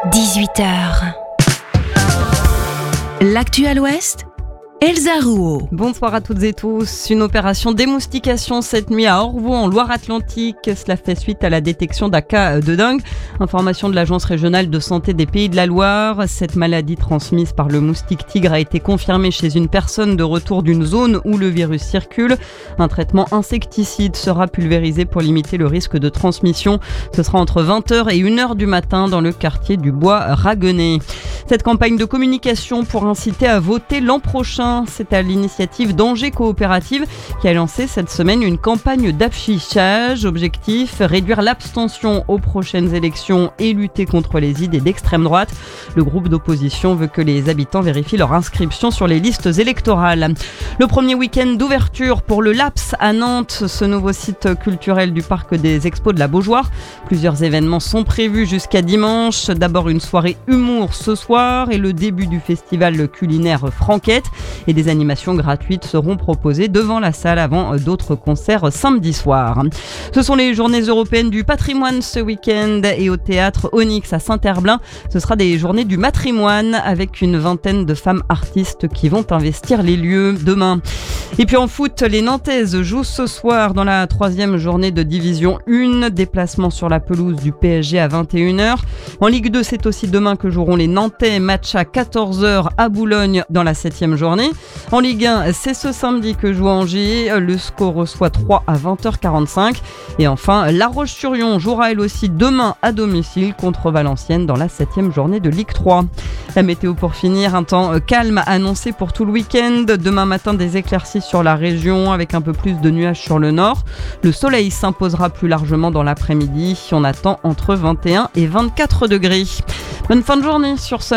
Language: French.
18h. L'actu à l'Ouest, Elsa Rouault. Bonsoir à toutes et tous. Une opération démoustication cette nuit à Orvaux en Loire-Atlantique. Cela fait suite à la détection d'un cas de dengue. Information de l'Agence régionale de santé des Pays de la Loire. Cette maladie transmise par le moustique tigre a été confirmée chez une personne de retour d'une zone où le virus circule. Un traitement insecticide sera pulvérisé pour limiter le risque de transmission. Ce sera entre 20h et 1h du matin dans le quartier du Bois-Raguenay. Cette campagne de communication pour inciter à voter l'an prochain, c'est à l'initiative d'Angers Coopérative qui a lancé cette semaine une campagne d'affichage. Objectif, réduire l'abstention aux prochaines élections et lutter contre les idées d'extrême droite. Le groupe d'opposition veut que les habitants vérifient leur inscription sur les listes électorales. Le premier week-end d'ouverture pour le LAPS à Nantes, ce nouveau site culturel du parc des Expos de la Beaujoire. Plusieurs événements sont prévus jusqu'à dimanche. D'abord une soirée humour ce soir et le début du festival culinaire Franquette. Et des animations gratuites seront proposées devant la salle avant d'autres concerts samedi soir. Ce sont les journées européennes du patrimoine ce week-end et au théâtre Onyx à Saint-Herblain. Ce sera des journées du matrimoine avec une vingtaine de femmes artistes qui vont investir les lieux demain. Et puis en foot, les Nantaises jouent ce soir dans la 3e journée de Division 1. Déplacement sur la pelouse du PSG à 21h. En Ligue 2, c'est aussi demain que joueront les Nantais. Match à 14h à Boulogne dans la 7e journée. En Ligue 1, c'est ce samedi que joue Angers. Le SCO reçoit 3 à 20h45. Et enfin, La Roche-sur-Yon jouera elle aussi demain à domicile contre Valenciennes dans la 7e journée de Ligue 3. La météo pour finir, un temps calme annoncé pour tout le week-end. Demain matin, des éclaircies sur la région avec un peu plus de nuages sur le nord. Le soleil s'imposera plus largement dans l'après-midi. On attend entre 21 et 24 degrés. Bonne fin de journée sur ce.